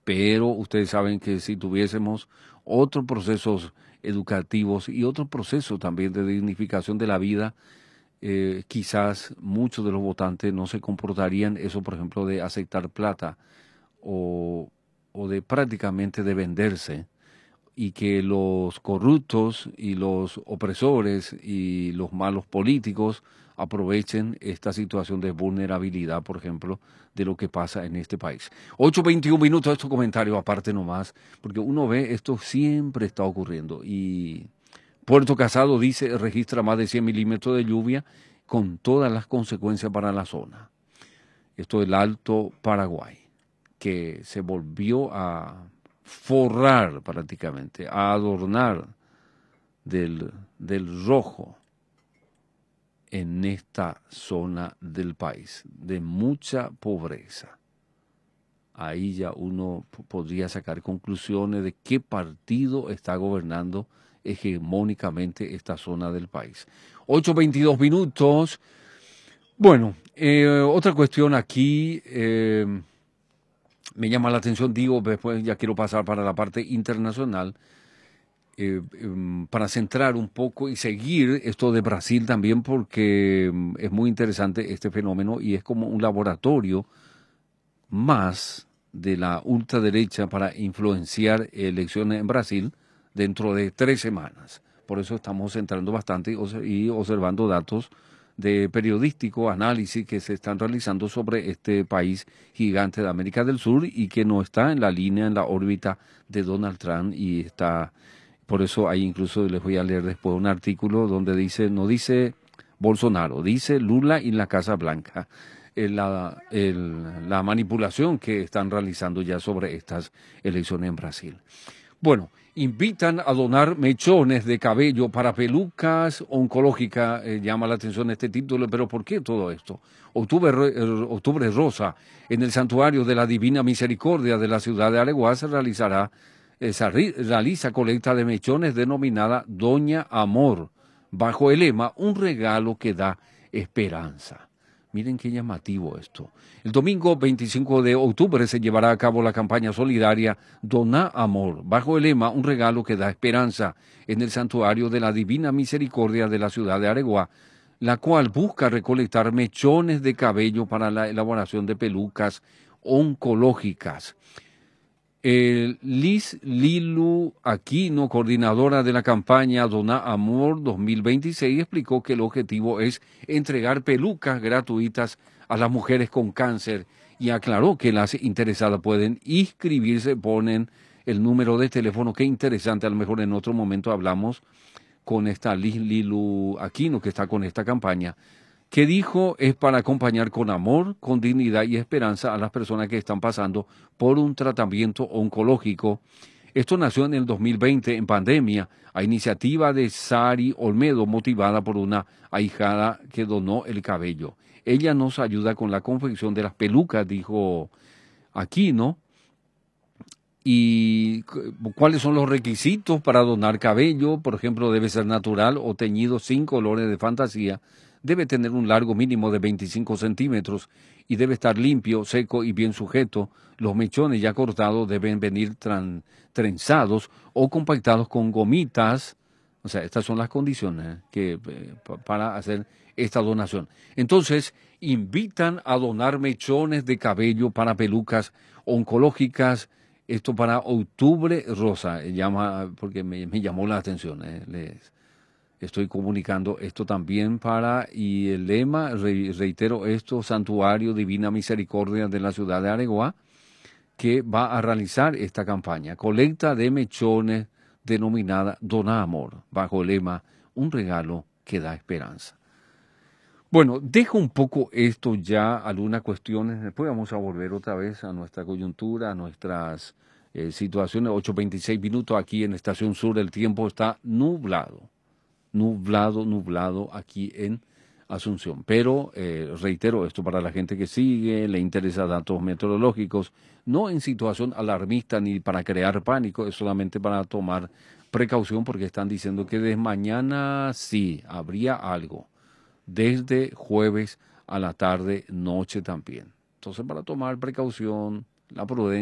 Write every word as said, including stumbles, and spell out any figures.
pero ustedes saben que si tuviésemos otros procesos educativos y otros procesos también de dignificación de la vida, eh, quizás muchos de los votantes no se comportarían eso, por ejemplo, de aceptar plata o, o de prácticamente de venderse, y que los corruptos y los opresores y los malos políticos aprovechen esta situación de vulnerabilidad, por ejemplo, de lo que pasa en este país. ocho veintiún minutos, estos comentarios aparte nomás, porque uno ve esto siempre está ocurriendo. Y Puerto Casado dice registra más de cien milímetros de lluvia con todas las consecuencias para la zona. Esto es el Alto Paraguay, que se volvió a forrar prácticamente, a adornar del, del rojo en esta zona del país, de mucha pobreza. Ahí ya uno podría sacar conclusiones de qué partido está gobernando hegemónicamente esta zona del país. ocho veintidós minutos. Bueno, eh, otra cuestión aquí, eh, me llama la atención, digo, después ya quiero pasar para la parte internacional, eh, eh, para centrar un poco y seguir esto de Brasil también, porque eh, es muy interesante este fenómeno y es como un laboratorio más de la ultraderecha para influenciar elecciones en Brasil dentro de tres semanas. Por eso estamos centrando bastante y observando datos de periodístico análisis que se están realizando sobre este país gigante de América del Sur y que no está en la línea, en la órbita de Donald Trump, y está, por eso ahí incluso les voy a leer después un artículo donde dice, no dice Bolsonaro, dice Lula y la Casa Blanca, la, el, la manipulación que están realizando ya sobre estas elecciones en Brasil. Bueno, invitan a donar mechones de cabello para pelucas oncológicas. Eh, llama la atención este título, pero ¿por qué todo esto? Octubre, eh, Octubre Rosa, en el Santuario de la Divina Misericordia de la ciudad de Areguá se realizará, eh, se realiza colecta de mechones denominada Doña Amor, bajo el lema Un regalo que da esperanza. Miren qué llamativo esto. El domingo veinticinco de octubre se llevará a cabo la campaña solidaria Doná Amor, bajo el lema Un regalo que da esperanza, en el Santuario de la Divina Misericordia de la ciudad de Areguá, la cual busca recolectar mechones de cabello para la elaboración de pelucas oncológicas. Eh, Liz Lilu Aquino, coordinadora de la campaña Doná Amor dos mil veintiséis, explicó que el objetivo es entregar pelucas gratuitas a las mujeres con cáncer y aclaró que las interesadas pueden inscribirse, ponen el número de teléfono. Qué interesante, a lo mejor en otro momento hablamos con esta Liz Lilu Aquino que está con esta campaña, que dijo es para acompañar con amor, con dignidad y esperanza a las personas que están pasando por un tratamiento oncológico. Esto nació en el dos mil veinte, en pandemia, a iniciativa de Sari Olmedo, motivada por una ahijada que donó el cabello. Ella nos ayuda con la confección de las pelucas, dijo Aquino. ¿Y cuáles son los requisitos para donar cabello? Por ejemplo, debe ser natural o teñido sin colores de fantasía. Debe tener un largo mínimo de veinticinco centímetros y debe estar limpio, seco y bien sujeto. Los mechones ya cortados deben venir tran, trenzados o compactados con gomitas. O sea, estas son las condiciones que, eh, para hacer esta donación. Entonces, invitan a donar mechones de cabello para pelucas oncológicas. Esto para Octubre Rosa, llama, porque me, me llamó la atención, eh, les estoy comunicando esto también para, y el lema, re, reitero esto, Santuario Divina Misericordia de la ciudad de Areguá, que va a realizar esta campaña, colecta de mechones denominada Doná Amor, bajo el lema Un regalo que da esperanza. Bueno, dejo un poco esto ya, algunas cuestiones, después vamos a volver otra vez a nuestra coyuntura, a nuestras eh, situaciones. Ocho veintiséis minutos aquí en Estación Sur, el tiempo está nublado, nublado, nublado aquí en Asunción. Pero eh, reitero esto para la gente que sigue, le interesa datos meteorológicos, no en situación alarmista ni para crear pánico, es solamente para tomar precaución porque están diciendo que desde mañana sí habría algo. Desde jueves a la tarde, noche también. Entonces, para tomar precaución, la prudencia.